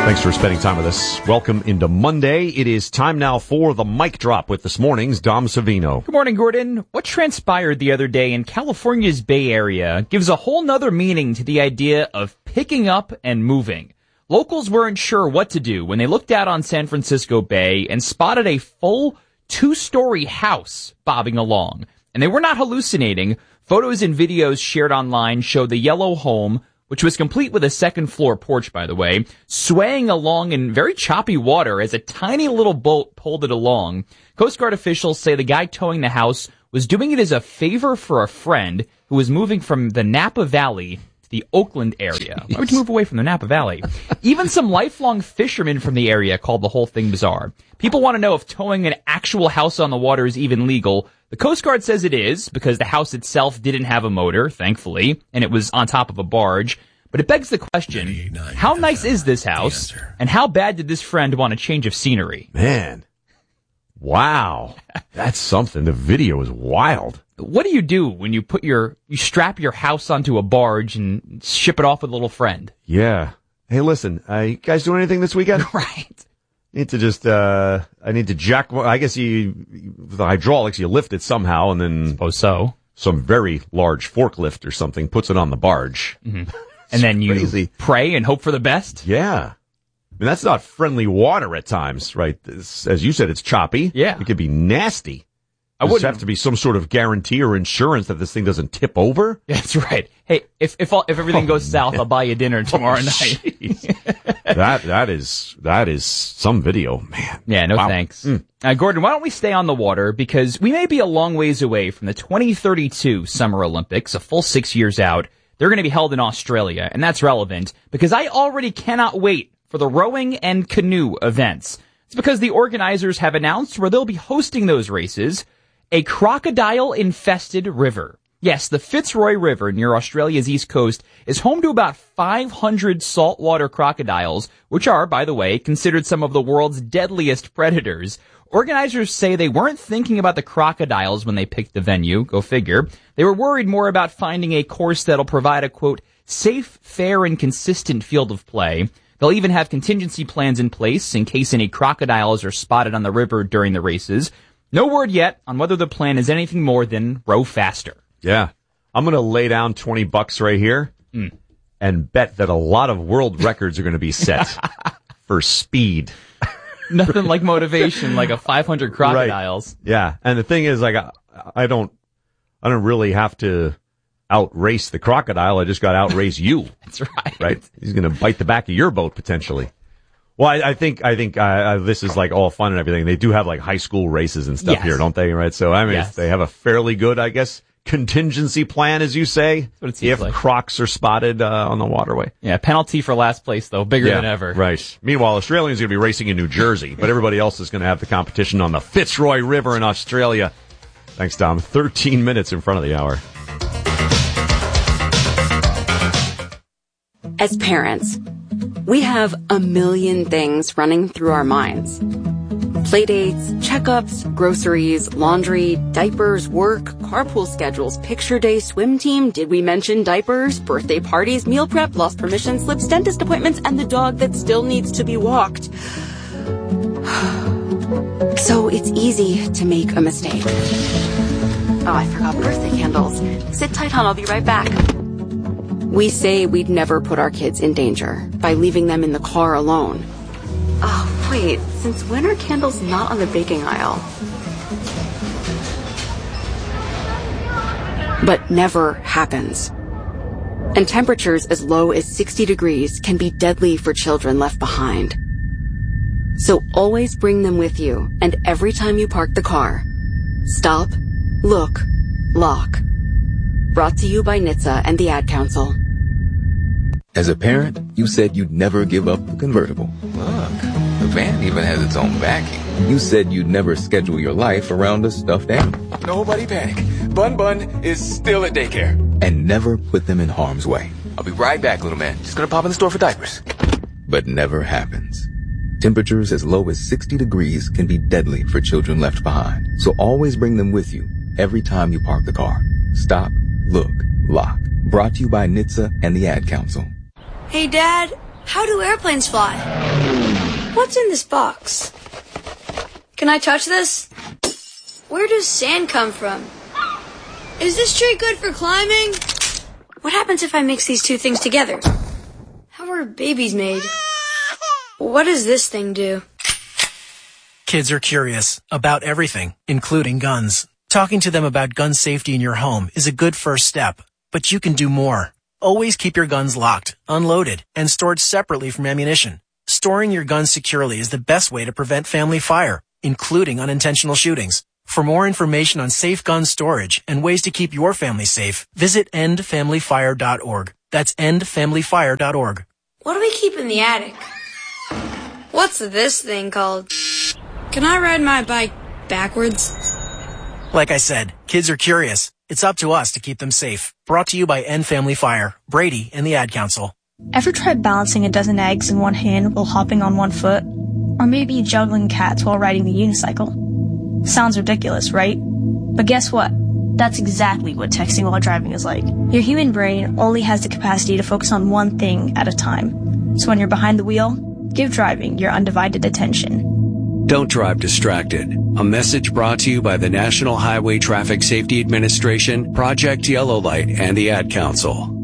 Thanks for spending time with us. Welcome into Monday. It is time now for the mic drop with this morning's Dom Savino. Good morning, Gordon. What transpired the other day in California's Bay Area gives a whole nother meaning to the idea of picking up and moving. Locals weren't sure what to do when they looked out on San Francisco Bay and spotted a full 2-story house bobbing along. And they were not hallucinating. Photos and videos shared online show the yellow home, which was complete with a second-floor porch, by the way, swaying along in very choppy water as a tiny little boat pulled it along. Coast Guard officials say the guy towing the house was doing it as a favor for a friend who was moving from the Napa Valley to the Oakland area. Why would you move away from the Napa Valley? Even some lifelong fishermen from the area called the whole thing bizarre. People want to know if towing an actual house on the water is even legal. The Coast Guard says it is, because the house itself didn't have a motor, thankfully, and it was on top of a barge. But it begs the question, how nice is this house, and how bad did this friend want a change of scenery? Man, wow, that's something. The video is wild. What do you do when you strap your house onto a barge and ship it off with a little friend? Yeah. Hey, listen, you guys doing anything this weekend? Right. Need to just, I need to jack, I guess with the hydraulics, you lift it somehow, and then Suppose so. Some very large forklift or something puts it on the barge. Mm-hmm. And then you pray and hope for the best? Yeah. I mean, that's not friendly water at times, right? As you said, it's choppy. Yeah. It could be nasty. There have to be some sort of guarantee or insurance that this thing doesn't tip over. That's right. Hey, if everything goes south, I'll buy you dinner tomorrow night. That is some video, man. Yeah, no thanks. Gordon, why don't we stay on the water, because we may be a long ways away from the 2032 Summer Olympics, a full 6 years out. They're going to be held in Australia, and that's relevant because I already cannot wait for the rowing and canoe events. It's because the organizers have announced where they'll be hosting those races, a crocodile-infested river. Yes, the Fitzroy River near Australia's east coast is home to about 500 saltwater crocodiles, which are, by the way, considered some of the world's deadliest predators. Organizers say they weren't thinking about the crocodiles when they picked the venue, go figure. They were worried more about finding a course that'll provide a, quote, safe, fair, and consistent field of play. They'll even have contingency plans in place in case any crocodiles are spotted on the river during the races. No word yet on whether the plan is anything more than row faster. Yeah. I'm going to lay down $20 right here and bet that a lot of world records are going to be set for speed. Nothing like motivation, like a 500 crocodiles. Right. Yeah. And the thing is, like, I don't really have to outrace the crocodile. I just got to outrace you. That's right. Right? He's going to bite the back of your boat potentially. Well, I think this is like all fun and everything. They do have like high school races and stuff here, don't they? Right. So, I mean, they have a fairly good, I guess, contingency plan, as you say, that's what it seems like. Crocs are spotted on the waterway. Yeah, penalty for last place, though, bigger than ever. Right. Meanwhile, Australians are going to be racing in New Jersey, but everybody else is going to have the competition on the Fitzroy River in Australia. Thanks, Tom. 13 minutes in front of the hour. As parents, we have a million things running through our minds. Playdates, checkups, groceries, laundry, diapers, work, carpool schedules, picture day, swim team, did we mention diapers, birthday parties, meal prep, lost permission slips, dentist appointments, and the dog that still needs to be walked. So it's easy to make a mistake. Oh, I forgot birthday candles. Sit tight, hon, I'll be right back. We say we'd never put our kids in danger by leaving them in the car alone. Oh, wait, since when are candles not on the baking aisle? But never happens. And temperatures as low as 60 degrees can be deadly for children left behind. So always bring them with you, and every time you park the car, stop, look, lock. Brought to you by NHTSA and the Ad Council. As a parent, you said you'd never give up the convertible. Look, the van even has its own backing. You said you'd never schedule your life around a stuffed animal. Nobody panic. Bun Bun is still at daycare. And never put them in harm's way. I'll be right back, little man. Just gonna pop in the store for diapers. But never happens. Temperatures as low as 60 degrees can be deadly for children left behind. So always bring them with you every time you park the car. Stop, look, lock. Brought to you by NHTSA and the Ad Council. Hey, Dad, How do airplanes fly? What's in this box? Can I touch this? Where does sand come from? Is this tree good for climbing? What happens if I mix these two things together? How are babies made? What does this thing do? Kids are curious about everything, including guns. Talking to them about gun safety in your home is a good first step, but you can do more. Always keep your guns locked, unloaded, and stored separately from ammunition. Storing your guns securely is the best way to prevent family fire, including unintentional shootings. For more information on safe gun storage and ways to keep your family safe, visit endfamilyfire.org. That's endfamilyfire.org. What do we keep in the attic? What's this thing called? Can I ride my bike backwards? Like I said, kids are curious. It's up to us to keep them safe. Brought to you by End Family Fire, Brady, and the Ad Council. Ever tried balancing a dozen eggs in one hand while hopping on one foot? Or maybe juggling cats while riding the unicycle? Sounds ridiculous, right? But guess what? That's exactly what texting while driving is like. Your human brain only has the capacity to focus on one thing at a time. So when you're behind the wheel, give driving your undivided attention. Don't drive distracted. A message brought to you by the National Highway Traffic Safety Administration, Project Yellow Light, and the Ad Council.